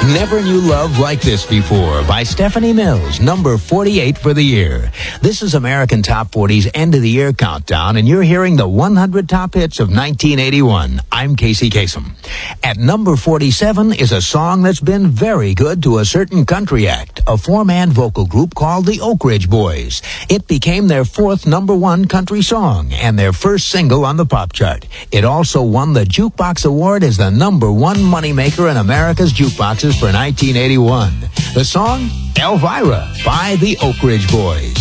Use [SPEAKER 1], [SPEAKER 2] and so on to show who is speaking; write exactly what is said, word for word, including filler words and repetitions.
[SPEAKER 1] Never Knew Love Like This Before by Stephanie Mills, number forty-eight for the year. This is American Top forty's End of the Year Countdown, and you're hearing the one hundred top hits of nineteen eighty-one. I'm Casey Kasem. At number forty-seven is a song that's been very good to a certain country act, a four-man vocal group called the Oak Ridge Boys. It became their fourth number one country song and their first single on the pop chart. It also won the Jukebox Award as the number one moneymaker in America's jukeboxes for nineteen eighty-one. The song, Elvira, by the Oak Ridge Boys.